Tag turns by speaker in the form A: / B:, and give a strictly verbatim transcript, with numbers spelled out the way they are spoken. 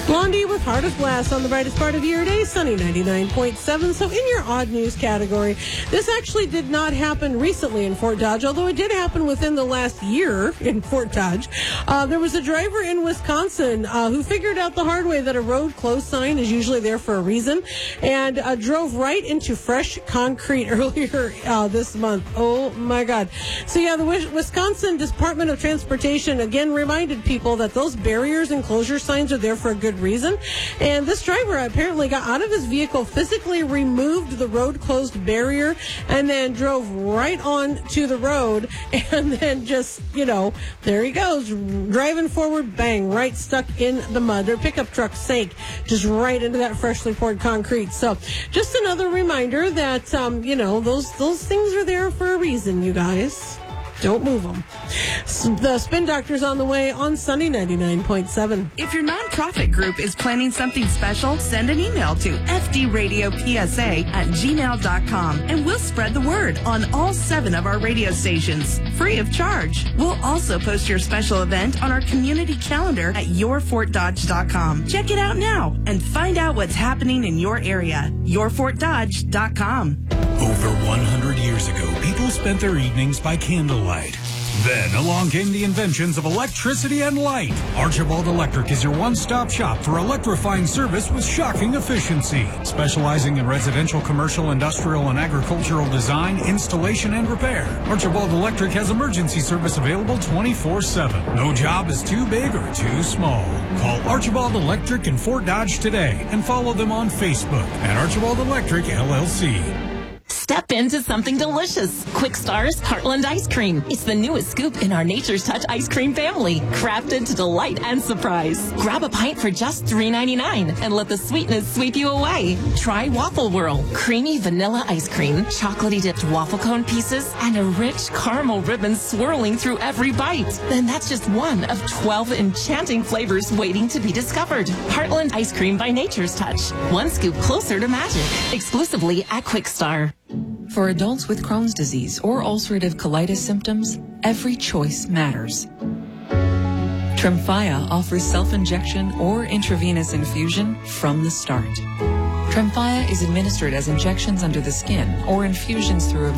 A: Blondie with Heart of Glass on the brightest part of your day, sunny ninety-nine point seven. So in your odd news category, this actually did not happen recently in Fort Dodge, although it did happen within the last year in Fort Dodge. Uh, there was a driver in Wisconsin uh, who figured out the hard way that a road closed sign is usually there for a reason, and uh, drove right into fresh concrete earlier uh, this month. Oh my God. So yeah, the Wisconsin Department of Transportation again reminded people that those barriers and closure signs are there for a good reason. And this driver apparently got out of his vehicle, physically removed the road closed barrier, and then drove right on to the road, and then just, you know, there he goes, driving forward, bang, right stuck in the mud. Their pickup truck sank just right into that freshly poured concrete. So just another reminder that, um, you know, those, those things are there for a reason, you guys. Don't move them. The Spin Doctor's on the way on Sunny ninety-nine point seven.
B: If your nonprofit group is planning something special, send an email to f d radio p s a at gmail dot com and we'll spread the word on all seven of our radio stations, free of charge. We'll also post your special event on our community calendar at your fort dodge dot com. Check it out now and find out what's happening in your area. your fort dodge dot com.
C: Over one hundred years ago, people spent their evenings by candlelight. Then along came the inventions of electricity and light. Archibald Electric is your one-stop shop for electrifying service with shocking efficiency. Specializing in residential, commercial, industrial, and agricultural design, installation, and repair, Archibald Electric has emergency service available twenty-four seven. No job is too big or too small. Call Archibald Electric in Fort Dodge today and follow them on Facebook at Archibald Electric L L C.
D: Step into something delicious. Quick Star's Heartland Ice Cream. It's the newest scoop in our Nature's Touch ice cream family, crafted to delight and surprise. Grab a pint for just three ninety-nine and let the sweetness sweep you away. Try Waffle Whirl. Creamy vanilla ice cream, chocolatey dipped waffle cone pieces, and a rich caramel ribbon swirling through every bite. Then that's just one of twelve enchanting flavors waiting to be discovered. Heartland Ice Cream by Nature's Touch. One scoop closer to magic. Exclusively at Quick Star.
E: For adults with Crohn's disease or ulcerative colitis symptoms, every choice matters. Tremfya offers self-injection or intravenous infusion from the start. Tremfya is administered as injections under the skin or infusions through a